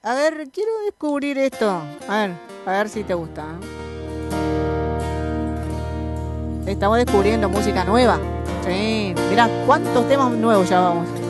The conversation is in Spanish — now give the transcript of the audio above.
A ver, quiero descubrir esto. A ver si te gusta. Estamos descubriendo música nueva. Sí, mirá cuántos temas nuevos ya vamos.